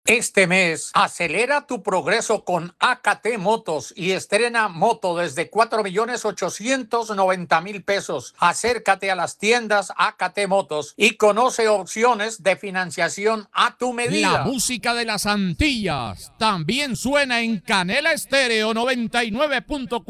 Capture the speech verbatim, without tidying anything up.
Este mes, acelera tu progreso con A K T Motos y estrena moto desde cuatro millones ochocientos noventa mil pesos. Acércate a las tiendas A K T Motos y conoce opciones de financiación a tu medida. La música de las Antillas también suena en Canela Estéreo noventa y nueve punto cuatro.